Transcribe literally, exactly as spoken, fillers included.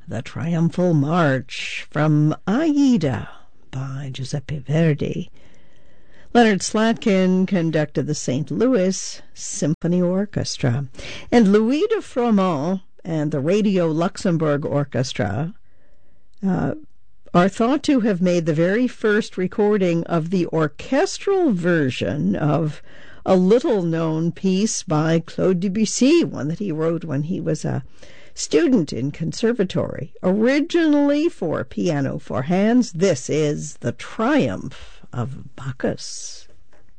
the Triumphal March from Aida by Giuseppe Verdi. Leonard Slatkin conducted the Saint Louis Symphony Orchestra, and Louis de Froment and the Radio Luxembourg Orchestra uh, are thought to have made the very first recording of the orchestral version of a little-known piece by Claude Debussy, one that he wrote when he was a student in conservatory, originally for piano four hands. This is The Triumph of Bacchus.